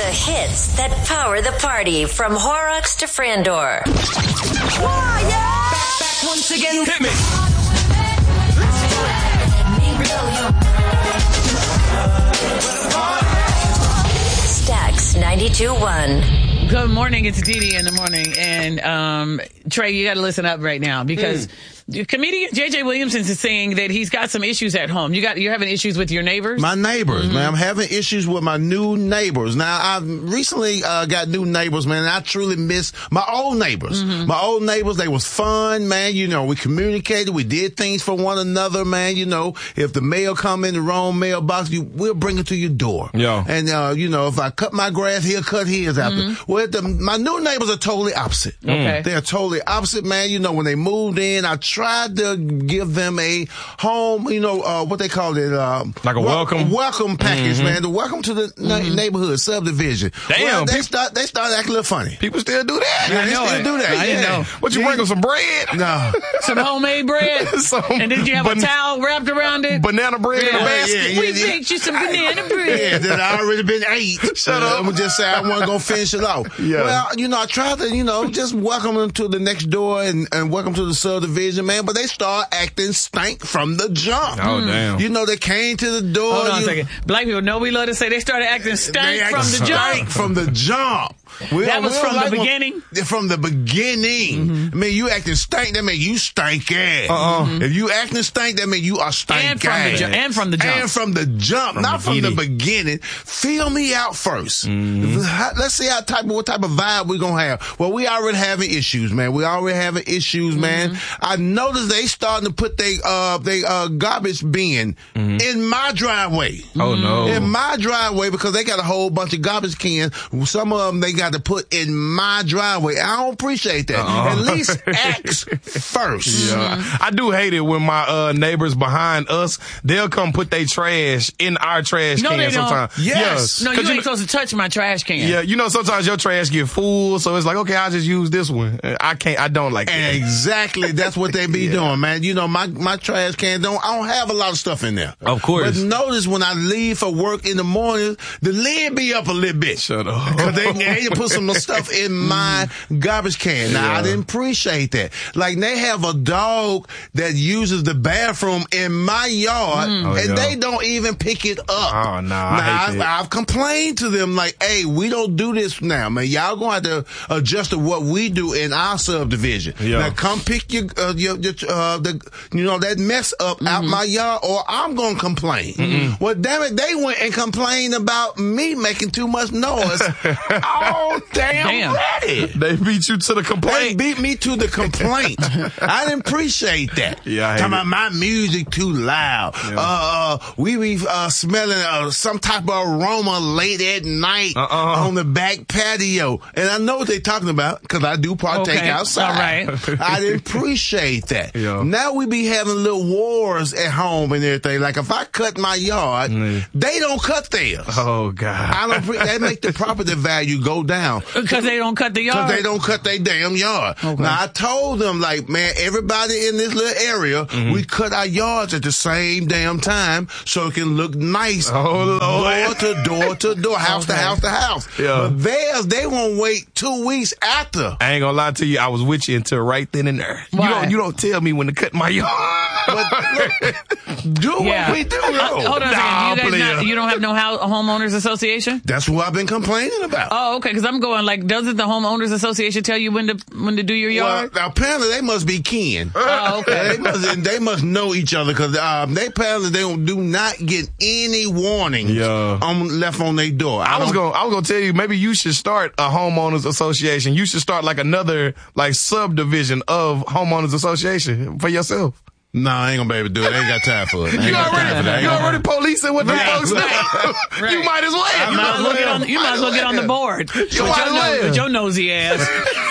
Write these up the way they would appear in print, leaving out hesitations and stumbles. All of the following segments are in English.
hits that power the party from Horrocks to Frandor. Back once again. Hit me. Stax 92.1. Good morning. It's Dee Dee in the morning. And Trey, you got to listen up right now because comedian J.J. Williamson is saying that he's got some issues at home. You're having issues with your neighbors? My neighbors, man. I'm having issues with my new neighbors. Now, I've recently got new neighbors, man, and I truly miss my old neighbors. My old neighbors, they was fun, man. You know, we communicated. We did things for one another, man. You know, if the mail come in the wrong mailbox, we'll bring it to your door. Yeah. And, you know, if I cut my grass, he'll cut his after. Well, my new neighbors are totally opposite. Okay. They're totally opposite, man. You know, when they moved in, I tried to give them a home, you know, what they call it, like a welcome package, man. The welcome to the neighborhood subdivision. Damn, well, they started acting a little funny. People still do that. Yeah, they still do that. I didn't know. What you bring them, some bread? No. Some homemade bread? And did you have a towel wrapped around it? Banana bread in a basket? We baked you some banana bread. Yeah, that I already been ate. Shut up. I'm gonna just say I wasn't gonna finish it off. Yeah. Well, you know, I tried to, you know, just welcome them to the next door and welcome to the subdivision, man, but they start acting stank from the jump. Oh, damn. You know, they came to the door. Hold on a second. Black people know we love to say they started acting stank from the jump. From the jump. That was from the beginning? From the beginning. I mean, you acting stank, that means you stanky. If you acting stank, that means you are stanky. And from the jump. And from the jump, not from the beginning. Feel me out first. Let's see what type of vibe we're gonna have. Well, we already having issues, man. Man. I noticed they starting to put they garbage bin in my driveway. Oh, no. In my driveway, because they got a whole bunch of garbage cans. Some of them they got to put in my driveway. I don't appreciate that. At least ask first. Yeah. I do hate it when my neighbors behind us, they'll come put their trash in our trash can they sometimes. Don't. Yes. No, you ain't supposed to touch my trash can. Yeah, you know, sometimes your trash get full, so it's like, okay, I'll just use this one. I don't like that. Exactly. That's what they be doing, man. You know, my trash can I don't have a lot of stuff in there. Of course. But notice when I leave for work in the morning, the lid be up a little bit. Shut up. Because they put some stuff in my garbage can. Now, I didn't appreciate that. Like, they have a dog that uses the bathroom in my yard, and they don't even pick it up. Oh, no. Now, I've complained to them, like, hey, we don't do this now, man. Y'all gonna have to adjust to what we do in our subdivision. Yeah. Now, come pick that mess up out my yard, or I'm gonna complain. Well, damn it, they went and complained about me making too much noise. Oh, damn. Ready. They beat you to the complaint. They beat me to the complaint. I didn't appreciate that. Yeah, I hate Talking about my music too loud. Yeah. We be smelling some type of aroma late at night on the back patio. And I know what they're talking about because I do partake outside. All right. I didn't appreciate that. Yeah. Now we be having little wars at home and everything. Like if I cut my yard, they don't cut theirs. Oh, God. They make the property value go down. Because they don't cut the yard? Because they don't cut their damn yard. Okay. Now, I told them, like, man, everybody in this little area, we cut our yards at the same damn time so it can look nice. Oh, Lord. Door to door, house to house to house. Yeah. But theirs, they won't wait 2 weeks after. I ain't gonna lie to you, I was with you until right then and there. Why? You don't tell me when to cut my yard. But look, what we do, though. Hold on a second. You don't have no homeowners association? That's what I've been complaining about. Oh, okay, because I'm going, like, doesn't the homeowners association tell you when to do your yard? Well, apparently they must be kin. Oh, okay. They must know each other because they apparently they do not get any warnings left on their door. I was gonna tell you, maybe you should start a homeowners association. You should start like another subdivision of homeowners association for yourself. No, I ain't gonna be able to do it. I ain't got time for it. You already policing what the folks do. Right. You might as well. You might as well get on the board. You might as well. With your nosy ass.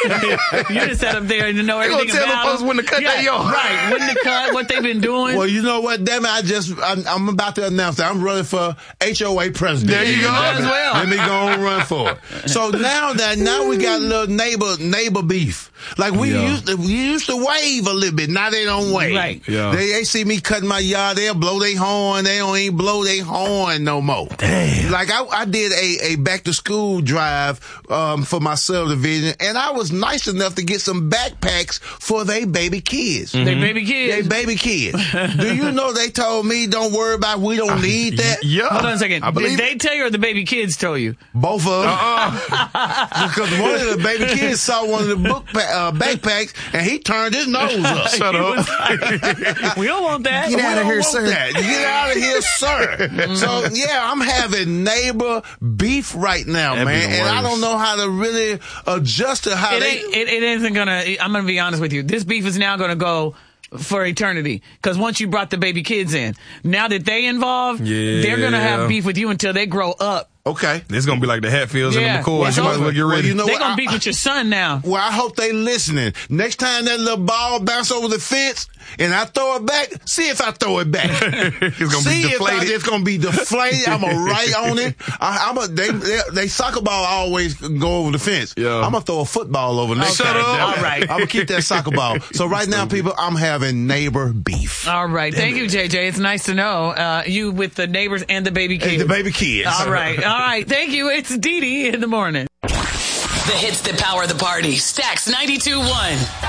You just sat up there and know everything tell about the folks when to cut their yard. Right, when to cut, what they've been doing. Well, you know what? Damn it, I'm about to announce that I'm running for HOA president. There you go. As well. Let me go and run for it. So now we got a little neighbor beef. Like we used to wave a little bit. Now they don't wave. Right. Yeah. They see me cutting my yard, they'll blow their horn. They don't even blow their horn no more. Damn. Like I did a back to school drive for my subdivision, and I was nice enough to get some backpacks for they baby kids. They baby kids. They baby kids. Do you know they told me don't worry about we don't need that? Yeah. Hold on a second. I believe Did they tell you or the baby kids told you? Both of them. Because one of the baby kids saw one of the backpacks and he turned his nose up. Shut up. We don't want that. Get out of here, sir. Get out of here, sir. So, yeah, I'm having neighbor beef right now, That'd be man. the And I worst. don't know how to really adjust to how It isn't gonna. I'm gonna be honest with you. This beef is now gonna go for eternity. Because once you brought the baby kids in, now that they involved, they're gonna have beef with you until they grow up. Okay. It's gonna be like the Hatfields Yeah. and the McCoys. It's You might as well over. get ready. Well, you know They're what? gonna beef with your son now. Well, I hope they listening. Next time that little ball bounce over the fence and I throw it back, see if I throw it back. It's gonna see be deflated. if it's gonna be deflated. I'm gonna write on it. They soccer ball always go over the fence. Yeah. I'm gonna throw a football over next Shut time. up. All right. I'm gonna keep that soccer ball. So right now, people, I'm having neighbor beef. All right. Thank you, JJ. It's nice to know you with the neighbors and the baby kids. Hey, the baby kids. All right. All right. Thank you. It's Dee Dee in the morning. The hits that power the party. Stax 92.1.